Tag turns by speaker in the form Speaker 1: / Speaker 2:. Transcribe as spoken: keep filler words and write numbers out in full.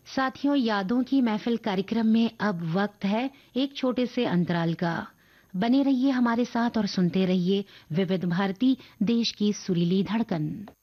Speaker 1: साथियों, यादों की महफिल कार्यक्रम में अब वक्त है एक छोटे से अंतराल का। बने रहिए हमारे साथ और सुनते रहिए विविध भारती, देश की सुरीली धड़कन।